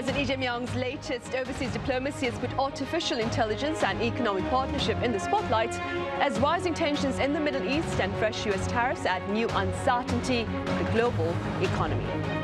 President Lee Jae-myung's latest overseas diplomacy has put artificial intelligence and economic partnership in the spotlight as rising tensions in the Middle East and fresh U.S. tariffs add new uncertainty to the global economy.